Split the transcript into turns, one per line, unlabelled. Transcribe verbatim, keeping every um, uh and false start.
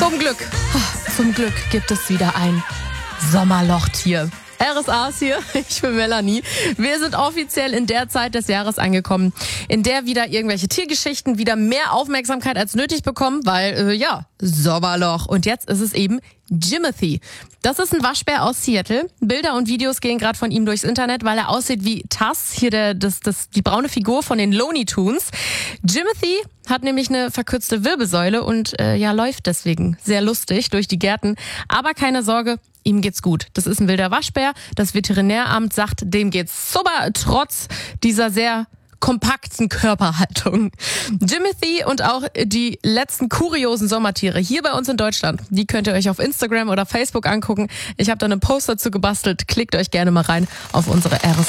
Zum Glück, zum Glück gibt es wieder ein Sommerlochtier. R S A's hier, ich bin Melanie. Wir sind offiziell in der Zeit des Jahres angekommen, in der wieder irgendwelche Tiergeschichten wieder mehr Aufmerksamkeit als nötig bekommen, weil, äh, ja, Sommerloch. Und jetzt ist es eben Jimothy. Das ist ein Waschbär aus Seattle. Bilder und Videos gehen gerade von ihm durchs Internet, weil er aussieht wie Taz, hier der, das, das, die braune Figur von den Looney Tunes. Jimothy hat nämlich eine verkürzte Wirbelsäule und äh, ja läuft deswegen sehr lustig durch die Gärten. Aber keine Sorge, ihm geht's gut. Das ist ein wilder Waschbär. Das Veterinäramt sagt, dem geht's super, trotz dieser sehr kompakten Körperhaltung. Jimothy und auch die letzten kuriosen Sommertiere hier bei uns in Deutschland, die könnt ihr euch auf Instagram oder Facebook angucken. Ich habe da einen Post dazu gebastelt. Klickt euch gerne mal rein auf unsere R S